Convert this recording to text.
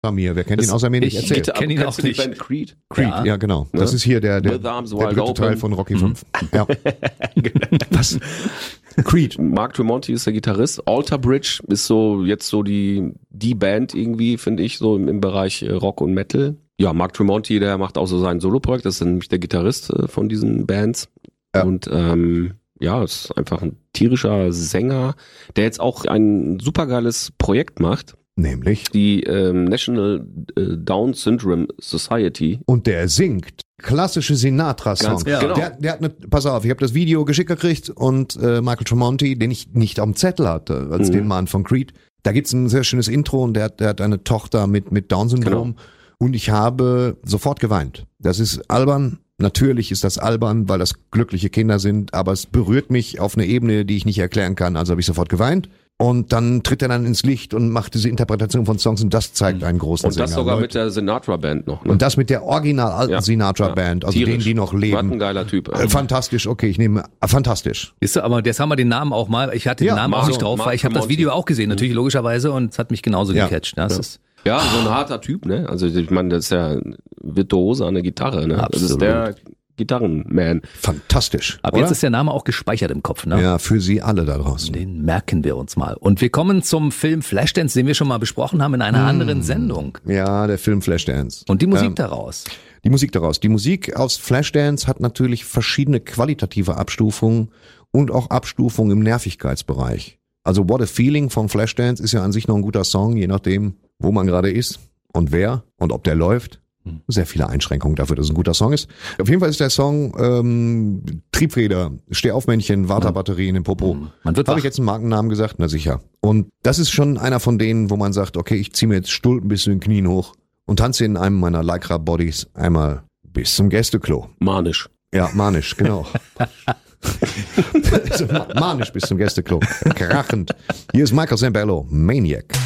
Mir, wer kennt ihn außer mir nicht? Ich Erzähl. kenne ihn auch die nicht. Band Creed? Creed, ja genau. Das ist hier der With Arms Wide dritte Teil Open. von Rocky 5. Ja. Was? Creed. Mark Tremonti ist der Gitarrist. Alter Bridge ist so jetzt so die Band irgendwie, finde ich, so im Bereich Rock und Metal. Ja, Mark Tremonti, der macht auch so sein Soloprojekt, das ist nämlich der Gitarrist von diesen Bands. Ja. Und ist einfach ein tierischer Sänger, der jetzt auch ein supergeiles Projekt macht. Nämlich. Die National Down Syndrome Society. Und der singt klassische Sinatra-Songs. Ganz genau. Der hat pass auf, ich habe das Video geschickt gekriegt und Michael Tremonti, den ich nicht auf dem Zettel hatte, als den Mann von Creed. Da gibt's ein sehr schönes Intro und der hat eine Tochter mit Down-Syndrom. Genau. Und ich habe sofort geweint. Das ist albern. Natürlich ist das albern, weil das glückliche Kinder sind, aber es berührt mich auf eine Ebene, die ich nicht erklären kann. Also habe ich sofort geweint. Und dann tritt er dann ins Licht und macht diese Interpretation von Songs und das zeigt einen großen Und das Sänger. sogar Leute. mit der Sinatra-Band noch. Ne? Und das mit der original alten Sinatra-Band, also Tierisch. denen, die noch leben. Was ein geiler Typ. Fantastisch, okay, ich nehme, fantastisch. Ist so, aber jetzt haben wir den Namen auch mal. Ich hatte den Namen auch nicht drauf, weil ich habe das Video auch gesehen, natürlich logischerweise, und es hat mich genauso gecatcht. Das ist Ja, so ein harter Typ, ne? Also ich meine, das ist ja Virtuose an der Gitarre, ne? Das ist Absolut. der Gitarrenman. Fantastisch. Aber oder? jetzt ist der Name auch gespeichert im Kopf, ne? Ja, für Sie alle da draußen. Den merken wir uns mal. Und wir kommen zum Film Flashdance, den wir schon mal besprochen haben in einer anderen Sendung. Ja, der Film Flashdance. Und die Musik daraus. Die Musik daraus. Die Musik aus Flashdance hat natürlich verschiedene qualitative Abstufungen und auch Abstufungen im Nervigkeitsbereich. Also What a Feeling von Flashdance ist ja an sich noch ein guter Song, je nachdem, wo man gerade ist und wer und ob der läuft. Sehr viele Einschränkungen dafür, dass es ein guter Song ist. Auf jeden Fall ist der Song Triebfeder, Stehaufmännchen, Warterbatterien im Popo. Man wird Habe wach. ich jetzt einen Markennamen gesagt? Na sicher. Und das ist schon einer von denen, wo man sagt, okay, ich ziehe mir jetzt Stulpen bis zu den Knien hoch und tanze in einem meiner Lycra-Bodies einmal bis zum Gästeklo. Manisch. Ja, manisch, genau. Also, manisch bis zum Gästeklo. Krachend. Hier ist Michael Zambello, Maniac.